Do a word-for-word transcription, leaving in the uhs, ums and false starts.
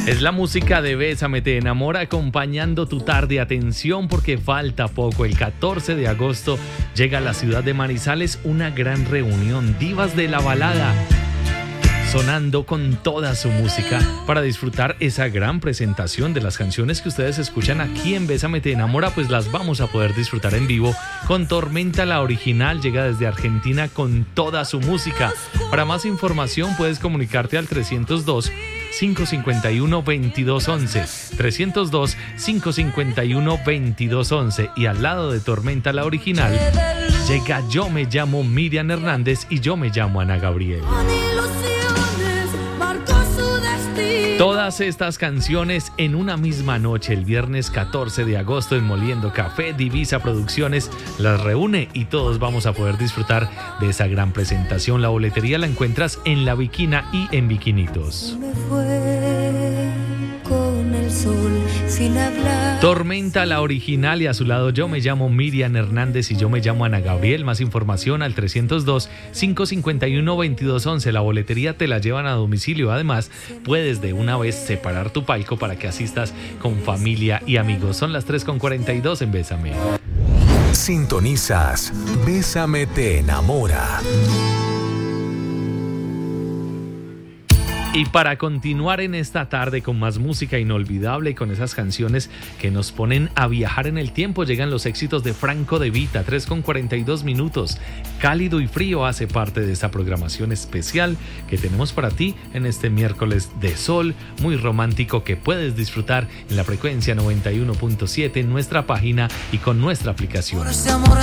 Es la música de Bésame Te Enamora acompañando tu tarde. Atención porque falta poco. El catorce de agosto llega a la ciudad de Manizales una gran reunión. Divas de la balada sonando con toda su música para disfrutar esa gran presentación de las canciones que ustedes escuchan aquí en Bésame Te Enamora, pues las vamos a poder disfrutar en vivo con Tormenta, la original, llega desde Argentina con toda su música. Para más información puedes comunicarte al trescientos dos, cinco cinco uno, veintidós once, trescientos dos, cinco cinco uno, veintidós once, y al lado de Tormenta, la original, llega Yo Me Llamo Miriam Hernández y Yo Me Llamo Ana Gabriel. Todas estas canciones en una misma noche, el viernes catorce de agosto en Moliendo Café. Divisa Producciones las reúne y todos vamos a poder disfrutar de esa gran presentación. La boletería la encuentras en La Viquina y en Viquinitos. Me fue con el sol sin hablar. Tormenta, la original, y a su lado Yo Me Llamo Miriam Hernández y Yo Me Llamo Ana Gabriel. Más información al trescientos dos, cinco cinco uno, veintidós once. La boletería te la llevan a domicilio. Además, puedes de una vez separar tu palco para que asistas con familia y amigos. Son las tres con cuarenta y dos en Bésame. Sintonizas Bésame Te Enamora. Y para continuar en esta tarde con más música inolvidable y con esas canciones que nos ponen a viajar en el tiempo, llegan los éxitos de Franco De Vita. Tres con cuarenta y dos minutos. Cálido y Frío hace parte de esta programación especial que tenemos para ti en este miércoles de sol muy romántico que puedes disfrutar en la frecuencia noventa y uno punto siete en nuestra página y con nuestra aplicación. Por ese amor